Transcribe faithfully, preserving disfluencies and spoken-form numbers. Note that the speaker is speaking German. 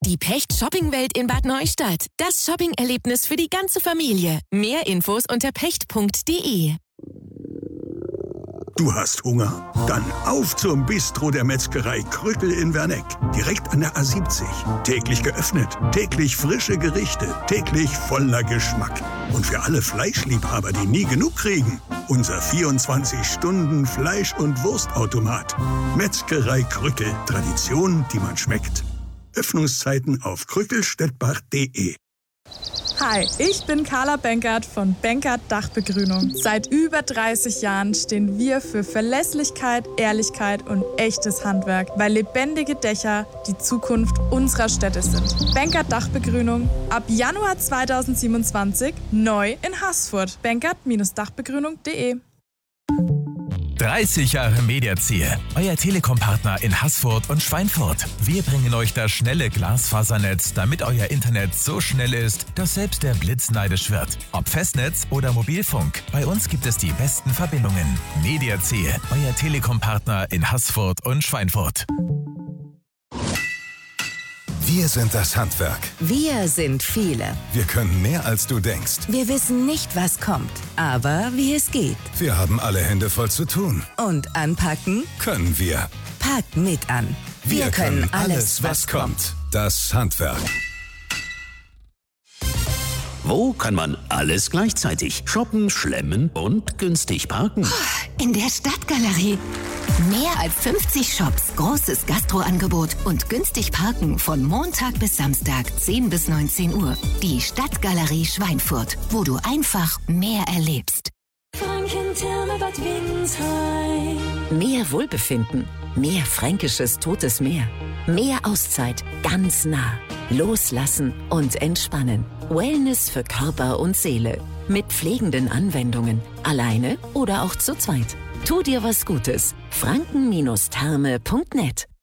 Die Pecht Shoppingwelt in Bad Neustadt. Das Shopping-Erlebnis für die ganze Familie. Mehr Infos unter pecht punkt de. Du hast Hunger? Dann auf zum Bistro der Metzgerei Krückel in Werneck. Direkt an der A siebzig. Täglich geöffnet, täglich frische Gerichte, täglich voller Geschmack. Und für alle Fleischliebhaber, die nie genug kriegen, unser vierundzwanzig Stunden Fleisch- und Wurstautomat. Metzgerei Krückel. Tradition, die man schmeckt. Öffnungszeiten auf krückelstedt-bach punkt de. Hi, ich bin Carla Benkert von Benkert Dachbegrünung. Seit über dreißig Jahren stehen wir für Verlässlichkeit, Ehrlichkeit und echtes Handwerk, weil lebendige Dächer die Zukunft unserer Städte sind. Benkert Dachbegrünung ab Januar zweitausendsiebenundzwanzig neu in Haßfurt. benkert Dachbegrünung punkt de. dreißig Jahre Mediaziel, euer Telekom-Partner in Haßfurt und Schweinfurt. Wir bringen euch das schnelle Glasfasernetz, damit euer Internet so schnell ist, dass selbst der Blitz neidisch wird. Ob Festnetz oder Mobilfunk, bei uns gibt es die besten Verbindungen. Mediaziel, euer Telekom-Partner in Haßfurt und Schweinfurt. Wir sind das Handwerk. Wir sind viele. Wir können mehr, als du denkst. Wir wissen nicht, was kommt, aber wie es geht. Wir haben alle Hände voll zu tun. Und anpacken können wir. Packt mit an. Wir, wir können, können alles, was kommt. Das Handwerk. Wo kann man alles gleichzeitig shoppen, schlemmen und günstig parken? In der Stadtgalerie. Mehr als fünfzig Shops, großes Gastroangebot und günstig parken von Montag bis Samstag, zehn bis neunzehn Uhr. Die Stadtgalerie Schweinfurt, wo du einfach mehr erlebst. Bad Windsheim. Mehr Wohlbefinden, mehr fränkisches Totes Meer, mehr Auszeit, ganz nah. Loslassen und entspannen. Wellness für Körper und Seele. Mit pflegenden Anwendungen. Alleine oder auch zu zweit. Tu dir was Gutes. franken Bindestrich therme punkt net